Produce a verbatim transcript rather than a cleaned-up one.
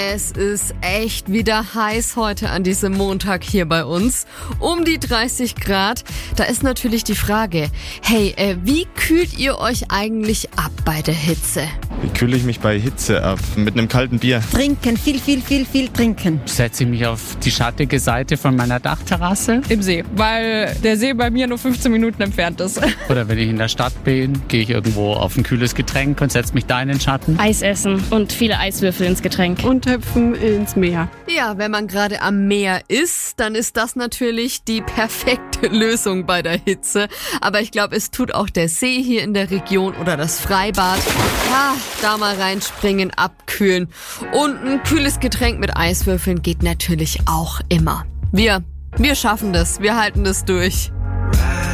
Es ist echt wieder heiß heute an diesem Montag hier bei uns. Um die dreißig Grad. Da ist natürlich die Frage, hey, äh, wie kühlt ihr euch eigentlich ab bei der Hitze? Wie kühle ich mich bei Hitze ab? Mit einem kalten Bier. Trinken, viel, viel, viel, viel trinken. Setze ich mich auf die schattige Seite von meiner Dachterrasse. Im See, weil der See bei mir nur fünfzehn Minuten entfernt ist. Oder wenn ich in der Stadt bin, gehe ich irgendwo auf ein kühles Getränk und setze mich da in den Schatten. Eis essen und viele Eiswürfel ins Getränk. Und hüpfen ins Meer. Ja, wenn man gerade am Meer ist, dann ist das natürlich die perfekte Lösung bei der Hitze. Aber ich glaube, es tut auch der See hier in der Region oder das Freibad. Ja, da mal reinspringen, abkühlen. Und ein kühles Getränk mit Eiswürfeln geht natürlich auch immer. Wir, wir schaffen das, wir halten das durch.